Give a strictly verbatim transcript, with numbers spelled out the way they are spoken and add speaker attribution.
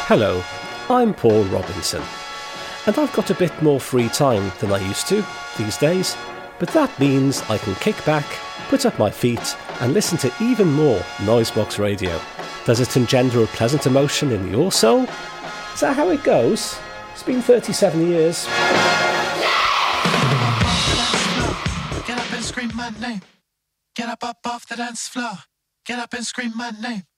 Speaker 1: Hello, I'm Paul Robinson, and I've got a bit more free time than I used to these days, but that means I can kick back, put up my feet and listen to even more Noisebox Radio. Does it engender a pleasant emotion in your soul? Is that how it goes? It's been thirty-seven years.
Speaker 2: Get up and scream my name. Get up up off the dance floor. Get up and scream my name.